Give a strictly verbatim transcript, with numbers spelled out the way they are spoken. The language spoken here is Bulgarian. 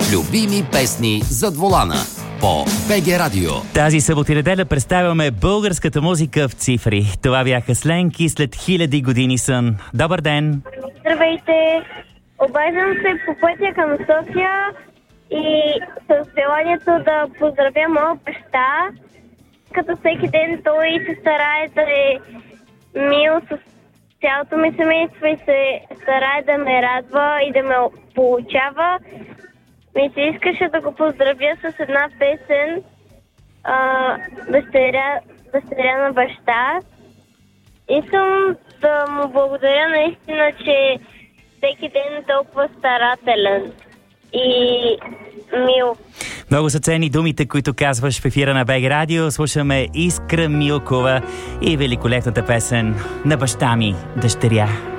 Любими песни зад волана по БГ Радио. Тази събота и неделя представяме българската музика в цифри. Това бяха Сленки след хиляди години сън. Добър ден! Здравейте! Обаждам се по пътя към София и с желанието да поздравя моя баща. Като всеки ден той се старае да е мил с цялото ми семейство и се старае да ме радва и да ме получава. Ми се искаше да го поздравя с една песен а, дъщеря, дъщеря на баща. Искам да му благодаря наистина, че всеки ден е толкова старателен и мил. Много са ценни думите, които казваш в ефира на БГ Радио. Слушаме Искра Милкова и великолепната песен на баща ми, дъщеря.